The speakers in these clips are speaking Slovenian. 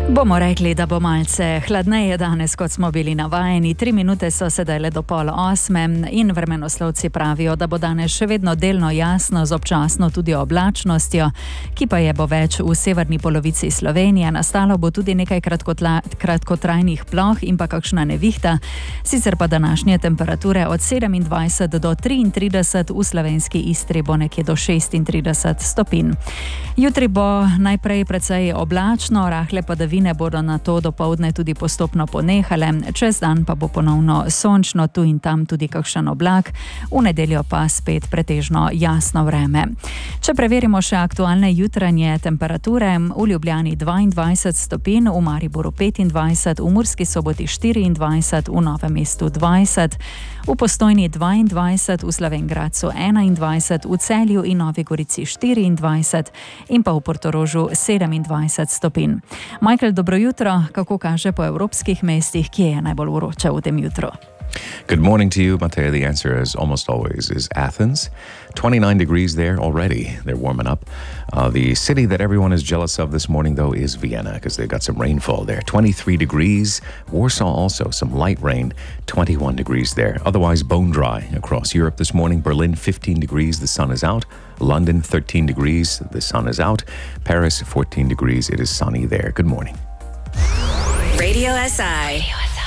Bomo rekli, da bo malce hladneje danes, kot smo bili navajeni. 3 minute so sedaj le do 7:30 in vremenoslovci pravijo, da bo danes še vedno delno jasno z občasno tudi oblačnostjo, ki pa je bo več v severni polovici Slovenije. Nastalo bo tudi nekaj kratkotrajnih ploh in pa kakšna nevihta. Sicer pa današnje temperature od 27 do 33, v slovenski Istri bo nekje do 36 stopinj. Jutri bo najprej precej oblačno, rahle padavine bodo na to dopoldne tudi postopno ponehale, čez dan pa bo ponovno sončno, tu in tam tudi kakšen oblak, v nedeljo pa spet pretežno jasno vreme. Če preverimo še aktualne jutranje temperature, v Ljubljani 22 stopinj, v Mariboru 25, v Murski Soboti 24, v Novem mestu 20, v Postojni 22, v Slovenj Gradcu 21, v Celju in Novi Gorici 24 in pa v Portorožu 27 stopinj. Michael, dobro jutro. Kako kaže po evropskih mestih, kje je najbolj vroče v tem jutru? Good morning to you, Mateo. The answer, as almost always, is Athens. 29 degrees there already. They're warming up. The city that everyone is jealous of this morning, though, is Vienna, because they've got some rainfall there. 23 degrees. Warsaw also, some light rain. 21 degrees there. Otherwise, bone dry across Europe this morning. Berlin, 15 degrees. The sun is out. London, 13 degrees. The sun is out. Paris, 14 degrees. It is sunny there. Good morning. Radio SI.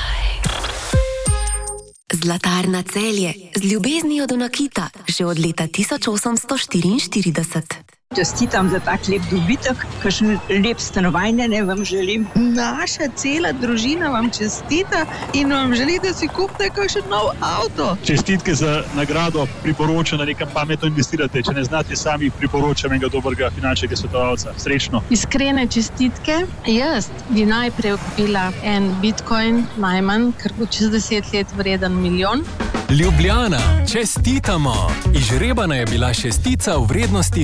Zlatarna Celje, z ljubeznijo do nakita, že od leta 1844. Čestitam za tak lep dobitek, kakšen lep stanovanje vam želim. Naša cela družina vam čestita in vam želi, da si kupite kakšen nov avto. Čestitke za nagrado, priporočam, da nekam pametno investirate. Če ne znate sami, priporočam enega dobrega finančnega svetovalca. Srečno. Iskrene čestitke. Jaz bi najprej kupila en bitcoin, najmanj, ker bo čez 10 let vreden milijon. Ljubljana, čestitamo! Izžrebana je bila šestica v vrednosti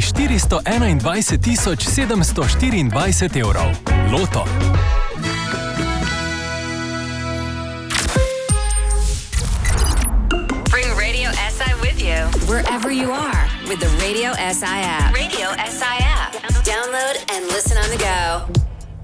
421.724 evrov. Loto. Bring Radio SI with you wherever you are with the Radio SI app. Radio SI app. Download and listen on the go.